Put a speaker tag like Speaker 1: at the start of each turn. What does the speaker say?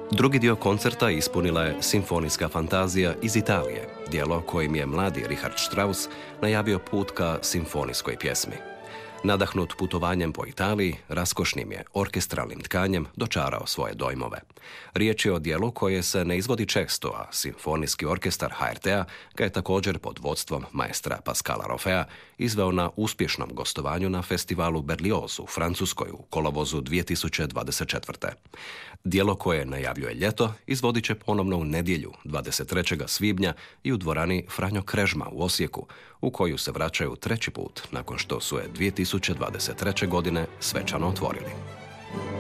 Speaker 1: Drugi dio koncerta ispunila je Simfonijska fantazija iz Italije, djelo kojim je mladi Richard Strauss najavio put ka simfonijskoj pjesmi. Nadahnut putovanjem po Italiji, raskošnim je orkestralnim tkanjem dočarao svoje dojmove. Riječ je o djelu koje se ne izvodi često, a Simfonijski orkestar HRT-a ga je također pod vodstvom maestra Pascala Roffea izveo na uspješnom gostovanju na festivalu Berlioz u Francuskoj u kolovozu 2024. Djelo koje najavljuje ljeto izvodit će ponovno u nedjelju 23. svibnja i u dvorani Franjo Krežma u Osijeku, u koju se vraćaju treći put nakon što su je 2023. godine svečano otvorili.